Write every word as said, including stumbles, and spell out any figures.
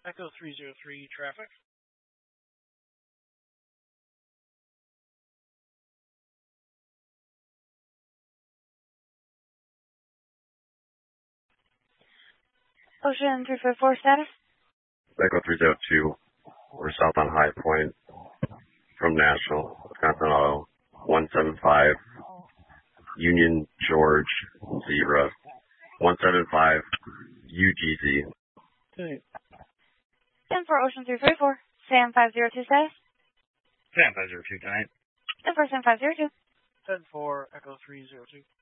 Echo three zero three traffic. Ocean three five four status? Echo three zero two. We're south on High Point from National, Wisconsin Auto, one seven five, Union George, Zebra, one seven five, U G Z. Okay. ten four Ocean three five four. Sam five zero two status? Sam five zero two tonight. ten four Sam five zero two. ten four Echo three zero two.